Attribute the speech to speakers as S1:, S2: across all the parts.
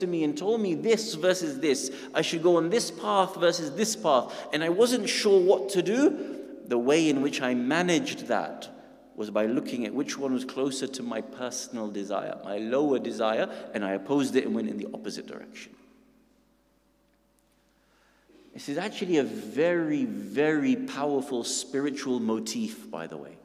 S1: to me and told me this versus this. I should go on this path versus this path. And I wasn't sure what to do. The way in which I managed that was by looking at which one was closer to my personal desire, my lower desire, and I opposed it and went in the opposite direction. This is actually a very, very powerful spiritual motif, by the way.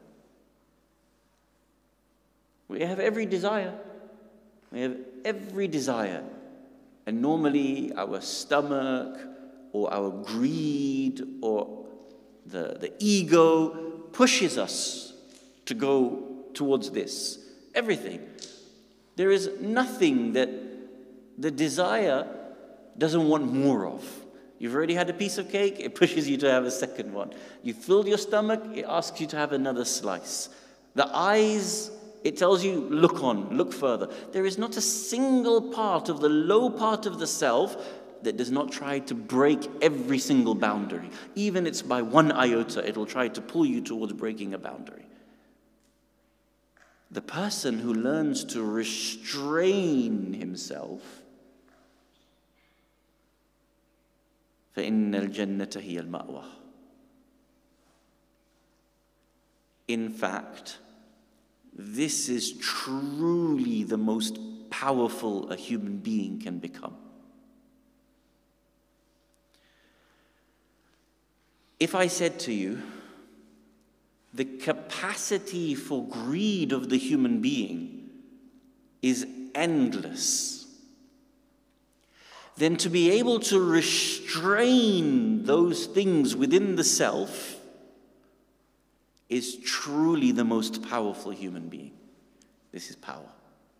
S1: We have every desire. We have every desire. And normally our stomach or our greed or the ego pushes us to go towards this. Everything. There is nothing that the desire doesn't want more of. You've already had a piece of cake, it pushes you to have a second one. You filled your stomach, it asks you to have another slice. The eyes, it tells you, look on, look further. There is not a single part of the low part of the self that does not try to break every single boundary. Even it's by one iota, it'll try to pull you towards breaking a boundary. The person who learns to restrain himself, فَإِنَّ الْجَنَّةَ هِيَ الْمَأْوَى. In fact, this is truly the most powerful a human being can become. If I said to you, the capacity for greed of the human being is endless, then to be able to restrain those things within the self is truly the most powerful human being. This is power.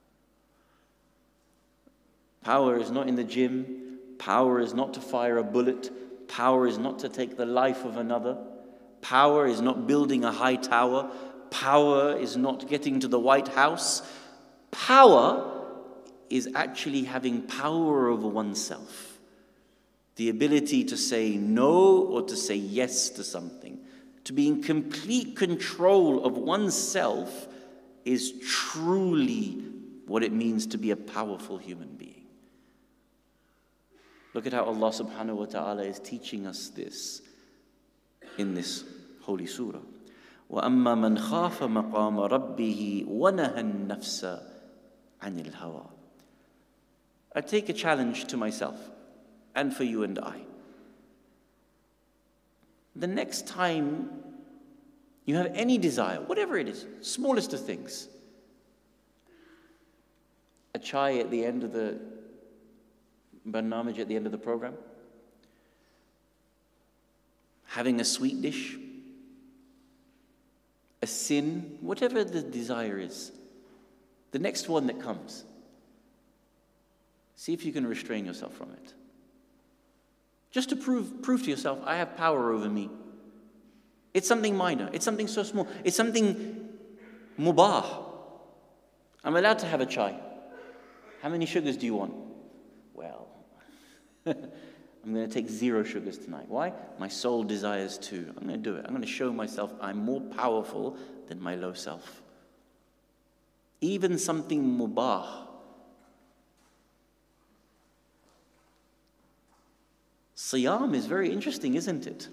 S1: Power is not in the gym. Power is not to fire a bullet. Power is not to take the life of another. Power is not building a high tower. Power is not getting to the White House. Power is actually having power over oneself. The ability to say no or to say yes to something. To be in complete control of oneself is truly what it means to be a powerful human being. Look at how Allah subhanahu wa ta'ala is teaching us this in this holy surah. وَأَمَّا مَنْ خَافَ مَقَامَ رَبِّهِ وَنَهَى النَّفْسَ عَنِ الْهَوَىٰ. I take a challenge to myself and for you and I. The next time you have any desire, whatever it is, smallest of things, a chai at the end of the barnamij, at the end of the program, having a sweet dish, a sin, whatever the desire is, the next one that comes, see if you can restrain yourself from it. Just to prove to yourself, I have power over me. It's something minor. It's something so small. It's something mubah. I'm allowed to have a chai. How many sugars do you want? Well, I'm going to take 0 sugars tonight. Why? My soul desires to. I'm going to do it. I'm going to show myself I'm more powerful than my low self. Even something mubah. Siyam is very interesting, isn't it?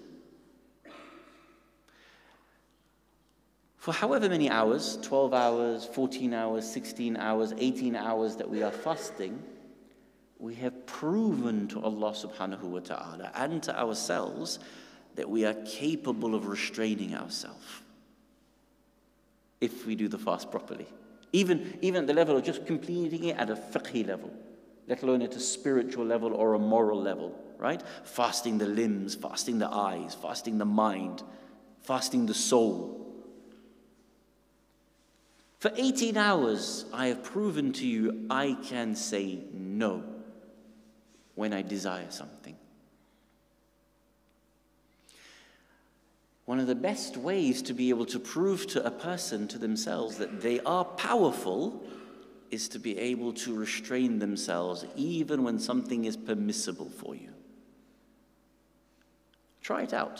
S1: For however many hours, 12 hours, 14 hours, 16 hours, 18 hours that we are fasting, we have proven to Allah subhanahu wa ta'ala and to ourselves that we are capable of restraining ourselves if we do the fast properly. Even at the level of just completing it at a fiqhi level, let alone at a spiritual level or a moral level, right? Fasting the limbs, fasting the eyes, fasting the mind, fasting the soul. For 18 hours, I have proven to you I can say no when I desire something. One of the best ways to be able to prove to a person, to themselves, that they are powerful is to be able to restrain themselves even when something is permissible for you. Try it out.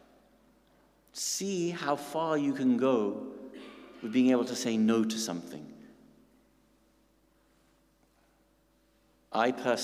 S1: See how far you can go with being able to say no to something. I personally